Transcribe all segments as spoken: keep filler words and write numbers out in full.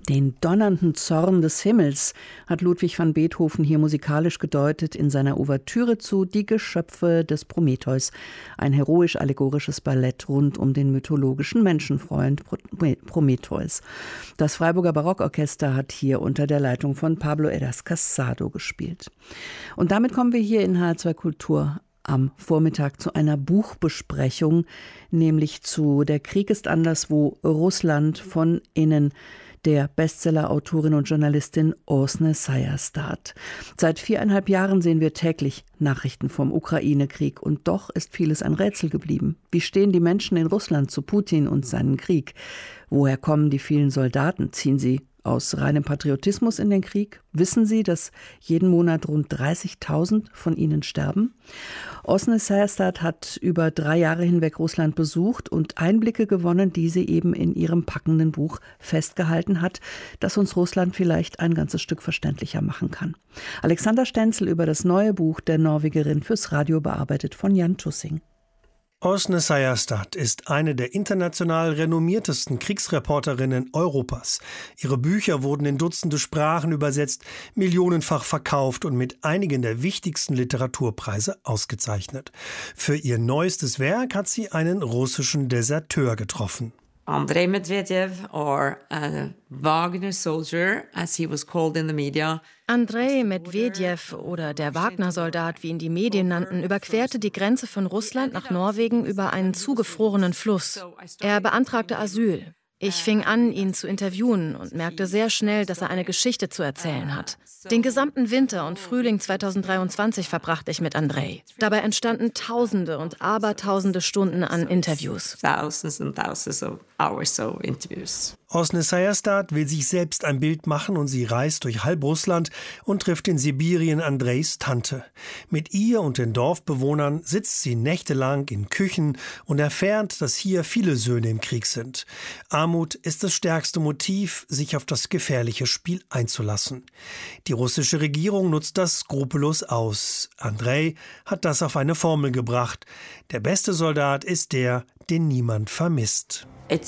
Den donnernden Zorn des Himmels hat Ludwig van Beethoven hier musikalisch gedeutet in seiner Ouvertüre zu Die Geschöpfe des Prometheus, ein heroisch-allegorisches Ballett rund um den mythologischen Menschenfreund Prometheus. Das Freiburger Barockorchester hat hier unter der Leitung von Pablo Heras Casado gespielt. Und damit kommen wir hier in H R zwei Kultur am Vormittag zu einer Buchbesprechung, nämlich zu Der Krieg ist anderswo, Russland von innen, der Bestseller-Autorin und Journalistin Åsne Seierstad. Seit viereinhalb Jahren sehen wir täglich Nachrichten vom Ukraine-Krieg und doch ist vieles ein Rätsel geblieben. Wie stehen die Menschen in Russland zu Putin und seinem Krieg? Woher kommen die vielen Soldaten? Ziehen sie aus reinem Patriotismus in den Krieg? Wissen Sie, dass jeden Monat rund dreißigtausend von ihnen sterben? Åsne Seierstad hat über drei Jahre hinweg Russland besucht und Einblicke gewonnen, die sie eben in ihrem packenden Buch festgehalten hat, das uns Russland vielleicht ein ganzes Stück verständlicher machen kann. Alexander Stenzel über das neue Buch der Norwegerin fürs Radio, bearbeitet von Jan Tussing. Åsne Seierstad ist eine der international renommiertesten Kriegsreporterinnen Europas. Ihre Bücher wurden in Dutzende Sprachen übersetzt, millionenfach verkauft und mit einigen der wichtigsten Literaturpreise ausgezeichnet. Für ihr neuestes Werk hat sie einen russischen Deserteur getroffen. Andrei Medvedev, or a Wagner soldier, as he was called in the media. Andrei Medvedev, oder der Wagner-Soldat, wie ihn die Medien nannten, überquerte die Grenze von Russland nach Norwegen über einen zugefrorenen Fluss. Er beantragte Asyl. Ich fing an, ihn zu interviewen und merkte sehr schnell, dass er eine Geschichte zu erzählen hat. Den gesamten Winter und Frühling zweitausenddreiundzwanzig verbrachte ich mit Andrei. Dabei entstanden Tausende und Abertausende Stunden an Interviews. Thousands and thousands of hours of interviews. Åsne Seierstad will sich selbst ein Bild machen und sie reist durch halb Russland und trifft in Sibirien Andreis Tante. Mit ihr und den Dorfbewohnern sitzt sie nächtelang in Küchen und erfährt, dass hier viele Söhne im Krieg sind. Armut ist das stärkste Motiv, sich auf das gefährliche Spiel einzulassen. Die russische Regierung nutzt das skrupellos aus. Andrei hat das auf eine Formel gebracht. Der beste Soldat ist der, den niemand vermisst.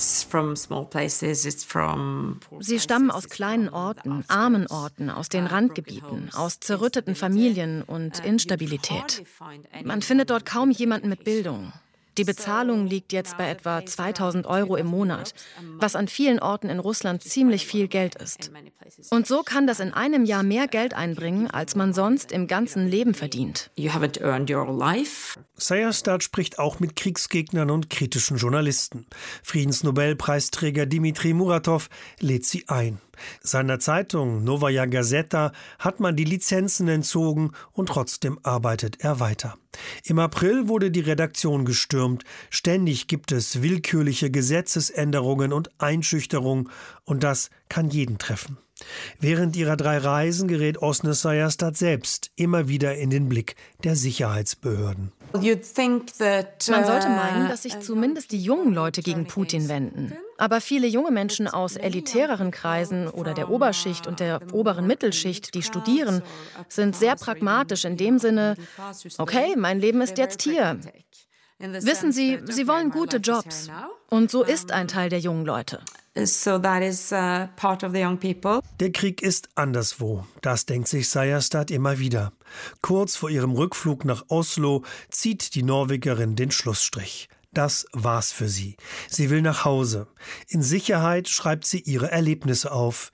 Sie stammen aus kleinen Orten, armen Orten, aus den Randgebieten, aus zerrütteten Familien und Instabilität. Man findet dort kaum jemanden mit Bildung. Die Bezahlung liegt jetzt bei etwa zweitausend Euro im Monat, was an vielen Orten in Russland ziemlich viel Geld ist. Und so kann das in einem Jahr mehr Geld einbringen, als man sonst im ganzen Leben verdient. Seierstad spricht auch mit Kriegsgegnern und kritischen Journalisten. Friedensnobelpreisträger Dmitri Muratov lädt sie ein. Seiner Zeitung Novaya Gazeta hat man die Lizenzen entzogen und trotzdem arbeitet er weiter. Im April wurde die Redaktion gestürmt. Ständig gibt es willkürliche Gesetzesänderungen und Einschüchterung und das kann jeden treffen. Während ihrer drei Reisen gerät Åsne Seierstad selbst immer wieder in den Blick der Sicherheitsbehörden. Man sollte meinen, dass sich zumindest die jungen Leute gegen Putin wenden. Aber viele junge Menschen aus elitäreren Kreisen oder der Oberschicht und der oberen Mittelschicht, die studieren, sind sehr pragmatisch in dem Sinne, okay, mein Leben ist jetzt hier. Wissen Sie, sie wollen gute Jobs. Und so ist ein Teil der jungen Leute. So that is uh, part of the young people. Der Krieg ist anderswo. Das denkt sich Seierstad immer wieder. Kurz vor ihrem Rückflug nach Oslo zieht die Norwegerin den Schlussstrich. Das war's für sie. Sie will nach Hause. In Sicherheit schreibt sie ihre Erlebnisse auf.